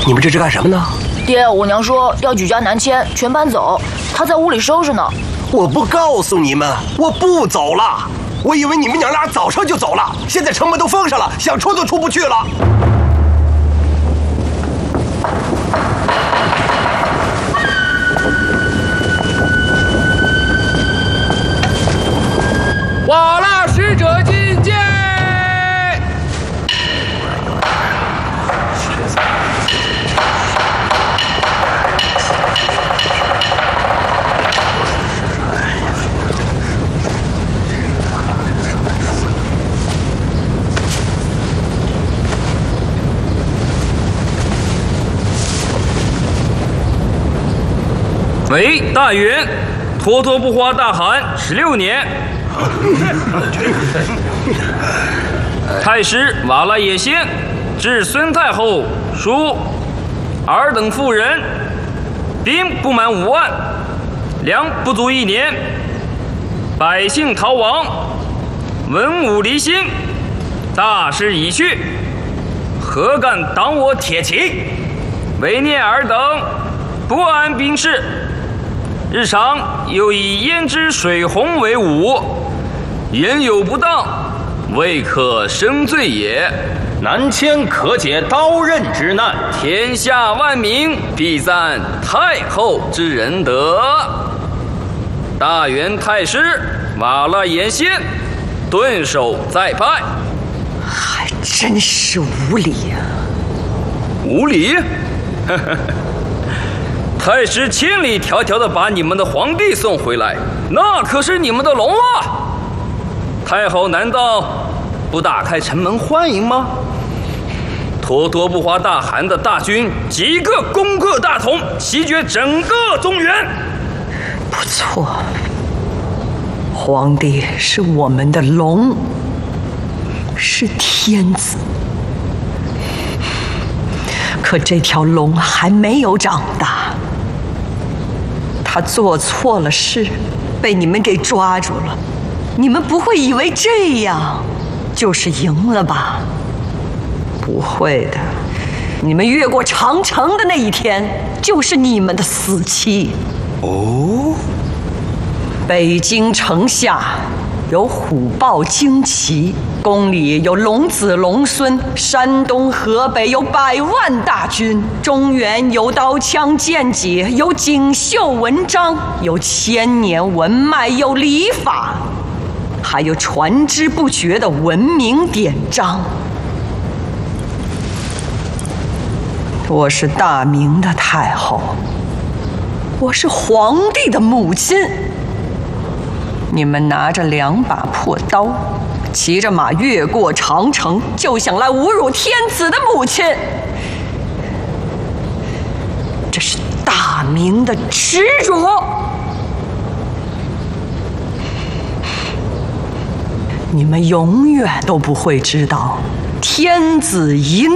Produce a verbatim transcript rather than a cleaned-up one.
你们这是干什么呢？ 爹，我娘说要举家南迁，全搬走，她在屋里收拾呢。 我不告诉你们，我不走了。我以为你们娘俩早上就走了，现在城门都封上了，想出都出不去了。 瓦剌使者觐见。 为大元，脱脱不花大汗十六年。太师瓦剌也先至孙太后属尔等妇人，兵不满五万，粮不足一年，百姓逃亡，文武离心，大势已去，何敢挡我铁骑？为念尔等不安兵事，日常又以胭脂水红为伍，言有不当，未可生罪也。 南迁可解刀刃之难， 天下万民必赞太后之仁德。大元太师瓦剌也先顿首再拜。 还真是无礼啊！ 无礼？呵呵。太师千里迢迢地把你们的皇帝送回来，那可是你们的龙啊！太后难道不打开城门欢迎吗？脱脱不花大汗的大军几个攻克大同，席卷整个中原。 不错，皇帝是我们的龙，是天子。可这条龙还没有长大，他做错了事，被你们给抓住了。你们不会以为这样就是赢了吧？不会的，你们越过长城的那一天，就是你们的死期。 哦， 北京城下有虎豹旌旗，宫里有龙子龙孙，山东河北有百万大军，中原有刀枪剑戟，有锦绣文章，有千年文脉，有礼法，还有传之不绝的文明典章。我是大明的太后，我是皇帝的母亲。你们拿着两把破刀，骑着马越过长城，就想来侮辱天子的母亲，这是大明的耻辱。你们永远都不会知道，天子一怒